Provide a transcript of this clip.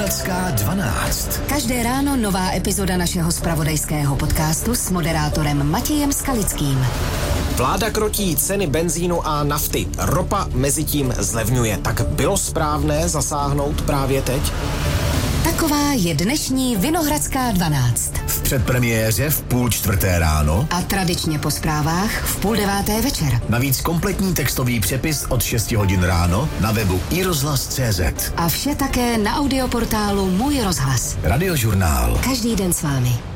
Vinohradská 12. Každé ráno nová epizoda našeho zpravodajského podcastu s moderátorem Matějem Skalickým. Vláda krotí ceny benzínu a nafty. Ropa mezitím zlevňuje. Tak bylo správné zasáhnout právě teď? Taková je dnešní Vinohradská 12. V předpremiéře v 3:30 ráno a tradičně po zprávách v 8:30 večer. Navíc kompletní textový přepis od 6 hodin ráno na webu iRozhlas.cz. A vše také na audioportálu Můj rozhlas. Radiožurnál. Každý den s vámi.